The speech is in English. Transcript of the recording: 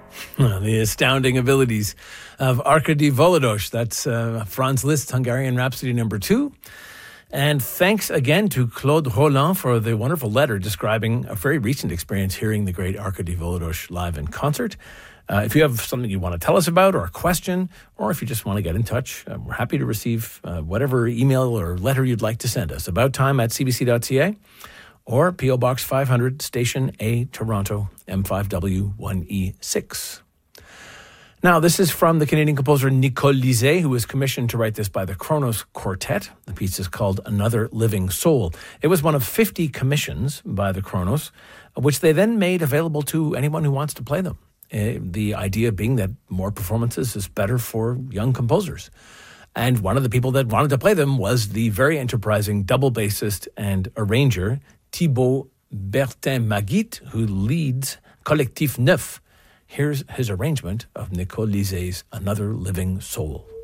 The astounding abilities of Arkady Volodos. That's Franz Liszt's Hungarian Rhapsody No. 2. And thanks again to Claude Roland for the wonderful letter describing a very recent experience hearing the great Arkady Volodos live in concert. If you have something you want to tell us about or a question, or if you just want to get in touch, we're happy to receive whatever email or letter you'd like to send us. abouttime@cbc.ca or P.O. Box 500, Station A, Toronto, M5W1E6. Now, this is from the Canadian composer Nicole Lizet, who was commissioned to write this by the Kronos Quartet. The piece is called Another Living Soul. It was one of 50 commissions by the Kronos, which they then made available to anyone who wants to play them. The idea being that more performances is better for young composers. And one of the people that wanted to play them was the very enterprising double bassist and arranger Thibaut Bertin-Magit, who leads Collectif Neuf. Here's his arrangement of Nicole Lizet's Another Living Soul.